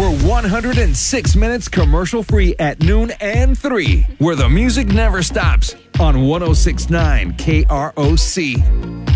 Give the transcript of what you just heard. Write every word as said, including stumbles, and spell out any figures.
for one hundred six minutes commercial free at noon and three, where the music never stops on one oh six point nine K R O C.